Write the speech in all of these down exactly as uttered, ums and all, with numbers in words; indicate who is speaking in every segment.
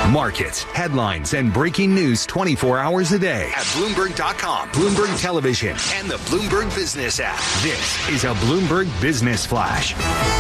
Speaker 1: Markets, headlines, and breaking news twenty-four hours a day at Bloomberg dot com, Bloomberg Television, and the Bloomberg Business app. This is a Bloomberg Business Flash.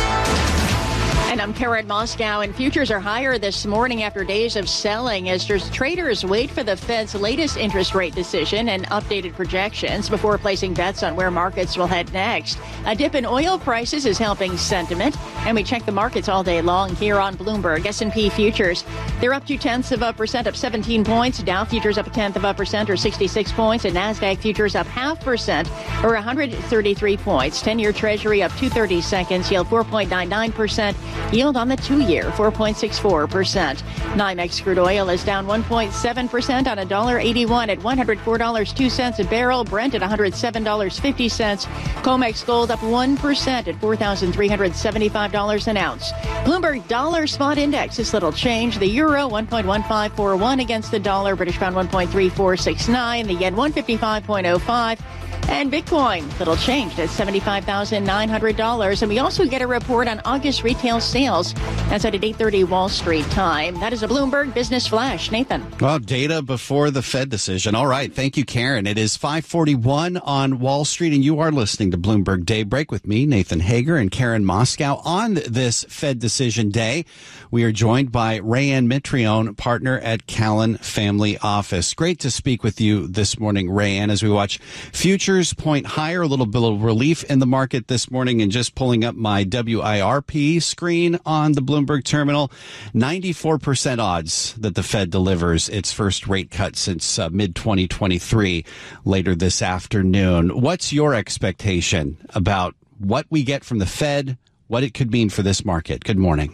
Speaker 2: And I'm Karen Moscow, and futures are higher this morning after days of selling as traders wait for the Fed's latest interest rate decision and updated projections before placing bets on where markets will head next. A dip in oil prices is helping sentiment, and we check the markets all day long here on Bloomberg. S and P futures, they're up two tenths of a percent, up seventeen points. Dow futures up a tenth of a percent, or sixty-six points, and NASDAQ futures up half percent, or one hundred thirty-three points. ten-year Treasury up two thirty seconds, yield four point nine nine percent. Yield on the two-year, four point six four percent. NYMEX crude oil is down one point seven percent on one dollar eighty-one at one hundred four dollars and two cents a barrel. Brent at one hundred seven dollars and fifty cents. COMEX gold up one percent at four thousand three hundred seventy-five dollars an ounce. Bloomberg dollar spot index is little change. The euro one point one five four one against the dollar. British pound one point three four six nine. The yen one fifty-five point oh five. And Bitcoin, little changed at seventy-five thousand nine hundred dollars. And we also get a report on August retail sales. That's at eight thirty Wall Street time. That is a Bloomberg Business Flash. Nathan.
Speaker 3: Well, data before the Fed decision. All right. Thank you, Karen. It is five forty-one on Wall Street, and you are listening to Bloomberg Daybreak with me, Nathan Hager, and Karen Moscow. On this Fed decision day, we are joined by Rayanne Mitrione, partner at Callan Family Office. Great to speak with you this morning, Rayanne, as we watch futures point higher, a little bit of relief in the market this morning, and just pulling up my W I R P screen on the Bloomberg terminal, ninety-four percent odds that the Fed delivers its first rate cut since uh, mid twenty twenty-three later this afternoon. What's your expectation about what we get from the Fed, what it could mean for this market? Good morning.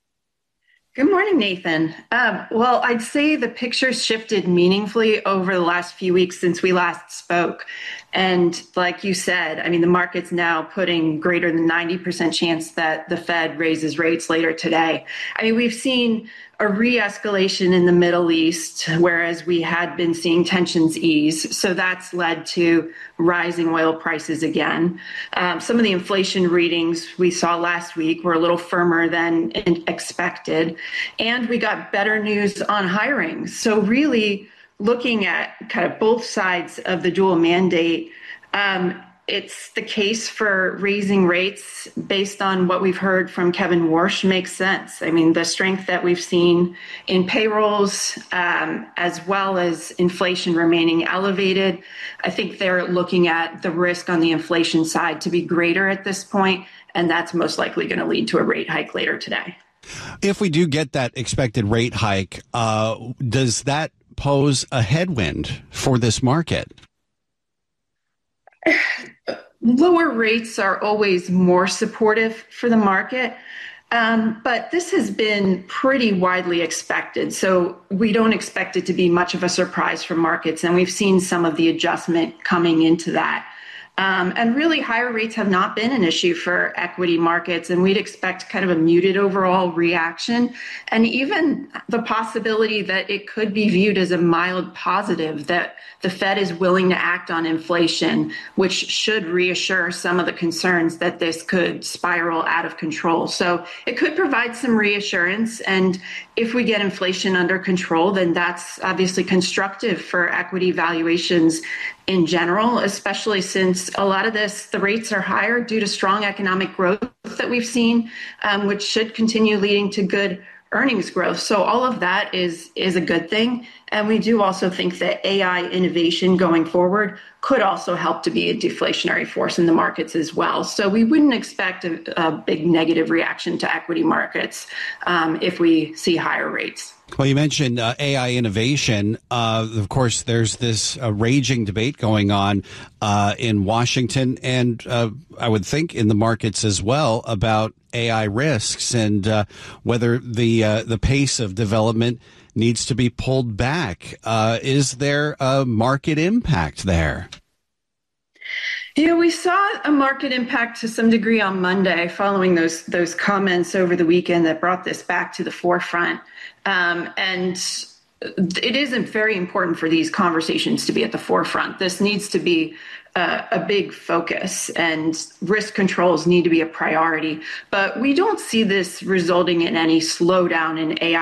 Speaker 4: Good morning, Nathan. Um, well, I'd say the picture's shifted meaningfully over the last few weeks since we last spoke. And like you said, I mean, the market's now putting greater than ninety percent chance that the Fed raises rates later today. I mean, we've seen a re-escalation in the Middle East, whereas we had been seeing tensions ease. So that's led to rising oil prices again. Um, some of the inflation readings we saw last week were a little firmer than expected. And we got better news on hiring. So really looking at kind of both sides of the dual mandate, um, it's the case for raising rates based on what we've heard from Kevin Warsh makes sense. I mean, the strength that we've seen in payrolls, um, as well as inflation remaining elevated, I think they're looking at the risk on the inflation side to be greater at this point, and that's most likely going to lead to a rate hike later today.
Speaker 3: If we do get that expected rate hike, uh, does that pose a headwind for this market?
Speaker 4: Lower rates are always more supportive for the market, um, but this has been pretty widely expected. So we don't expect it to be much of a surprise for markets, and we've seen some of the adjustment coming into that. Um, and really, higher rates have not been an issue for equity markets, and we'd expect kind of a muted overall reaction, and even the possibility that it could be viewed as a mild positive, that the Fed is willing to act on inflation, which should reassure some of the concerns that this could spiral out of control. So it could provide some reassurance, and if we get inflation under control, then that's obviously constructive for equity valuations in general, especially since a lot of this, the rates are higher due to strong economic growth that we've seen, um, which should continue leading to good earnings growth. So all of that is is a good thing. And we do also think that A I innovation going forward could also help to be a deflationary force in the markets as well. So we wouldn't expect a, a big negative reaction to equity markets um, if we see higher rates.
Speaker 3: Well, you mentioned uh, A I innovation. Uh, of course, there's this uh, raging debate going on uh, in Washington, and uh, I would think in the markets as well, about A I risks and uh, whether the uh, the pace of development needs to be pulled back. Uh, is there a market impact there?
Speaker 4: Yeah, we saw a market impact to some degree on Monday following those those comments over the weekend that brought this back to the forefront. Um, and it isn't very important for these conversations to be at the forefront. This needs to be uh, a big focus, and risk controls need to be a priority. But we don't see this resulting in any slowdown in A I